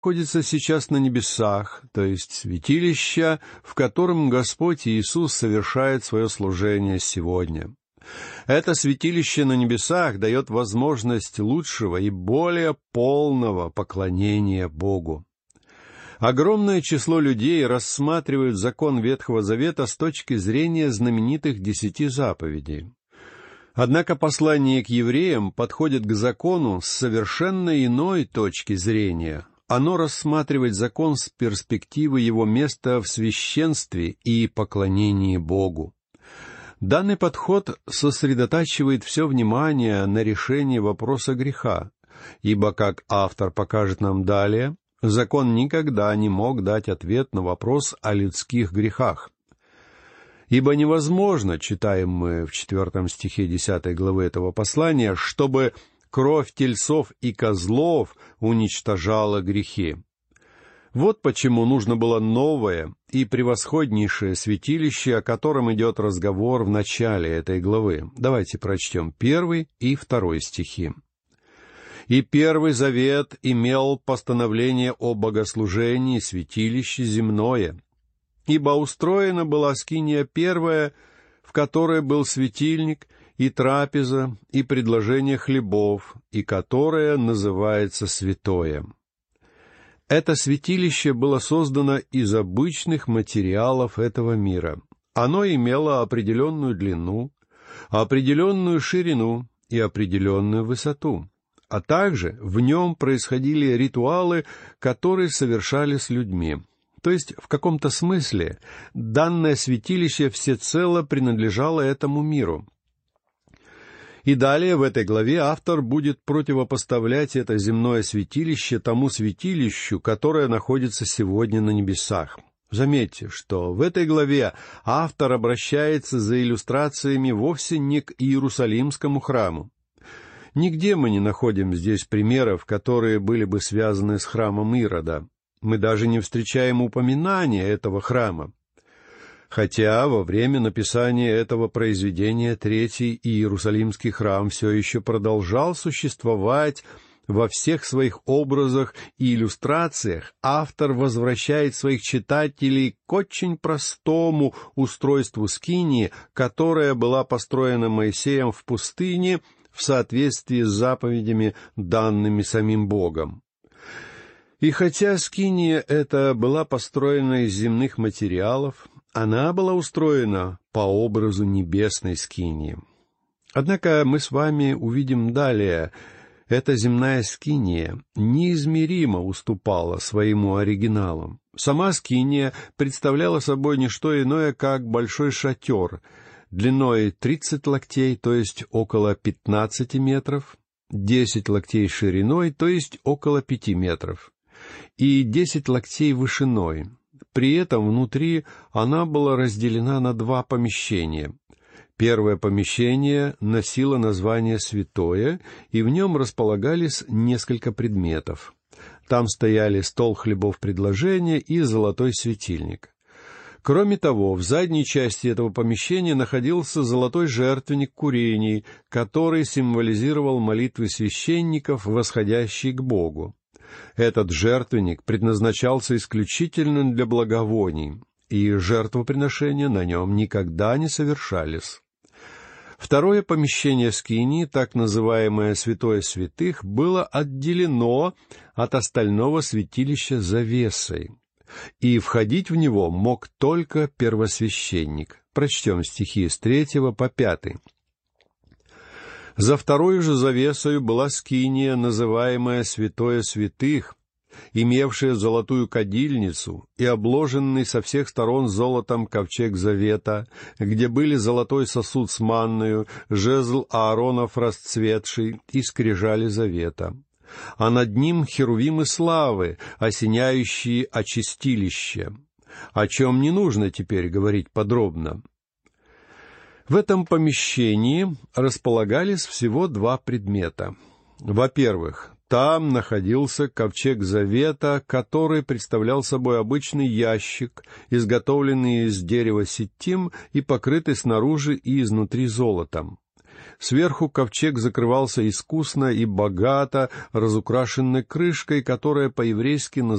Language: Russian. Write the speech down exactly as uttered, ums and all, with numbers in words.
находится сейчас на небесах, то есть святилище, в котором Господь Иисус совершает свое служение сегодня. Это святилище на небесах дает возможность лучшего и более полного поклонения Богу. Огромное число людей рассматривают закон Ветхого Завета с точки зрения знаменитых десяти заповедей. Однако послание к евреям подходит к закону с совершенно иной точки зрения. Оно рассматривает закон с перспективы его места в священстве и поклонении Богу. Данный подход сосредотачивает все внимание на решении вопроса греха, ибо, как автор покажет нам далее, закон никогда не мог дать ответ на вопрос о людских грехах. «Ибо невозможно, читаем мы в четвертом стихе десятой главы этого послания, чтобы кровь тельцов и козлов уничтожала грехи». Вот почему нужно было новое и превосходнейшее святилище, о котором идет разговор в начале этой главы. Давайте прочтем первый и второй стихи. «И Первый Завет имел постановление о богослужении святилище земное, ибо устроена была скиния первая, в которой был светильник, и трапеза, и предложение хлебов, и которая называется святое». Это святилище было создано из обычных материалов этого мира. Оно имело определенную длину, определенную ширину и определенную высоту. А также в нем происходили ритуалы, которые совершались людьми. То есть, в каком-то смысле, данное святилище всецело принадлежало этому миру. И далее в этой главе автор будет противопоставлять это земное святилище тому святилищу, которое находится сегодня на небесах. Заметьте, что в этой главе автор обращается за иллюстрациями вовсе не к Иерусалимскому храму. Нигде мы не находим здесь примеров, которые были бы связаны с храмом Ирода. Мы даже не встречаем упоминания этого храма. Хотя во время написания этого произведения Третий Иерусалимский храм все еще продолжал существовать во всех своих образах и иллюстрациях, автор возвращает своих читателей к очень простому устройству скинии, которая была построена Моисеем в пустыне в соответствии с заповедями, данными самим Богом. И хотя скиния эта была построена из земных материалов, она была устроена по образу небесной скинии. Однако мы с вами увидим далее, эта земная скиния неизмеримо уступала своему оригиналу. Сама скиния представляла собой не что иное, как большой шатер, длиной тридцать локтей, то есть около пятнадцати метров, десять локтей шириной, то есть около пяти метров, и десять локтей вышиной. При этом внутри она была разделена на два помещения. Первое помещение носило название «Святое», и в нем располагались несколько предметов. Там стояли стол хлебов предложения и золотой светильник. Кроме того, в задней части этого помещения находился золотой жертвенник курений, который символизировал молитвы священников, восходящие к Богу. Этот жертвенник предназначался исключительно для благовоний, и жертвоприношения на нем никогда не совершались. Второе помещение скинии, так называемое «Святое святых», было отделено от остального святилища завесой, и входить в него мог только первосвященник. Прочтем стихи с третьего по пятый. За второй же завесою была скиния, называемая «Святое святых», имевшая золотую кадильницу и обложенный со всех сторон золотом ковчег завета, где были золотой сосуд с манною, жезл Ааронов расцветший и скрижали завета. А над ним херувимы славы, осеняющие очистилище, о чем не нужно теперь говорить подробно. В этом помещении располагались всего два предмета. Во-первых, там находился ковчег завета, который представлял собой обычный ящик, изготовленный из дерева ситим и покрытый снаружи и изнутри золотом. Сверху ковчег закрывался искусно и богато разукрашенной крышкой, которая по-еврейски называлась